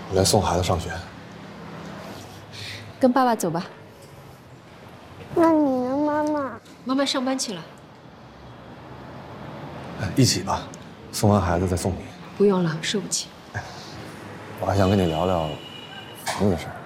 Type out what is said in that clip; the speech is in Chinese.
我来送孩子上学。 跟爸爸走吧。 那你呢，妈妈？ 妈妈上班去了。 一起吧，送完孩子再送你。 不用了，受不起。 我还想跟你聊聊房子的事儿。